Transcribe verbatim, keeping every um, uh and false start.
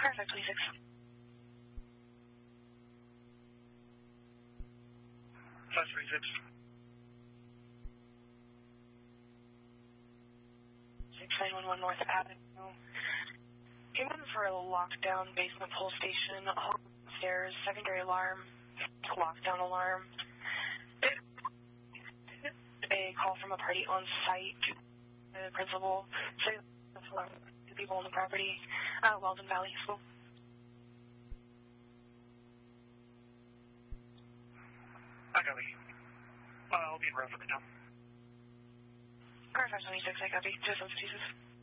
Perfect, twenty-six. five twenty-six. six nine one one North Avenue. Came in for a lockdown basement pull station, stairs, secondary alarm, lockdown alarm. A call from a party on site. The principal, so the people on the property, uh, Weldon Valley School. I copy. Uh, I'll be in route for right now. Car five twenty-six, I copy. Just on Jesus.